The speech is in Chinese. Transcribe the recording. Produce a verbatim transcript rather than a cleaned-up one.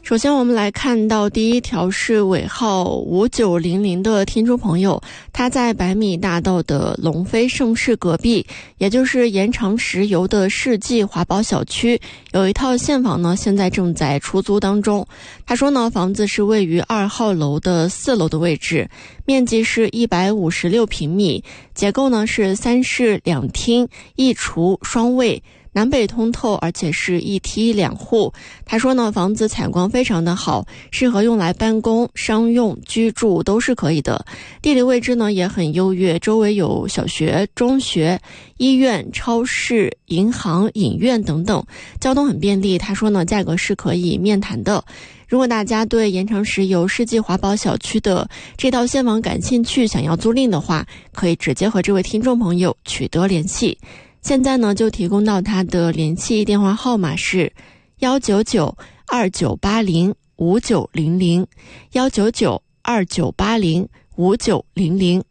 首先我们来看到第一条是尾号五九零零的听众朋友，他在百米大道的龙飞盛世隔壁，也就是延长石油的世纪华宝小区，有一套现房呢，现在正在出租当中。他说呢，房子是位于二号楼的四楼的位置，面积是一百五十六平米，结构呢是三室两厅一厨双卫，南北通透，而且是一梯两户。他说呢，房子采光非常的好，适合用来办公、商用、居住都是可以的。地理位置呢也很优越，周围有小学、中学、医院、超市、银行、影院等等，交通很便利。他说呢，价格是可以面谈的。如果大家对延长石油世纪华宝小区的这套现房感兴趣，想要租赁的话，可以直接和这位听众朋友取得联系。现在呢，就提供到他的联系电话号码是幺九九二九八零五九零零，幺九九二九八零五九零零。